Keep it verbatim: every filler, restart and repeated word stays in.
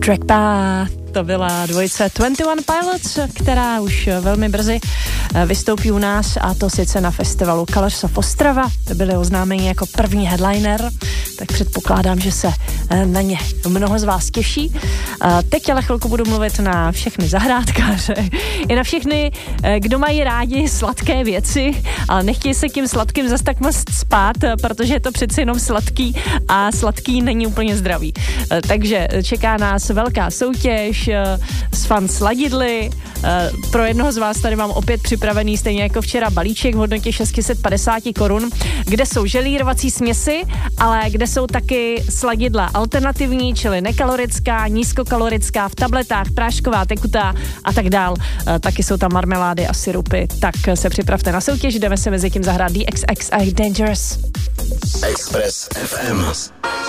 Track Path, to byla dvojice dvacet jedna Pilots, která už velmi brzy vystoupí u nás, a to sice na festivalu Colors of Ostrava. To byly oznámení jako první headliner, tak předpokládám, že se na ně mnoho z vás těší. Teď ale chvilku budu mluvit na všechny zahrádkáře, i na všechny, kdo mají rádi sladké věci, ale nechtějí se k tím sladkým zas tak moc spát, protože je to přeci jenom sladký a sladký není úplně zdravý. Takže čeká nás velká soutěž s fan sladidly. Pro jednoho z vás tady mám opět připravený, stejně jako včera, balíček v hodnotě šest set padesát korun, kde jsou želírovací směsi, ale kde jsou taky sladidla alternativní, čili nekalorická, nízkokalorická, v tabletách, prášková, tekutá a tak dál. Taky jsou tam marmelády a sirupy, tak se připravte na soutěž, jdeme se mezi tím zahrát D X X a Dangerous. Express F M.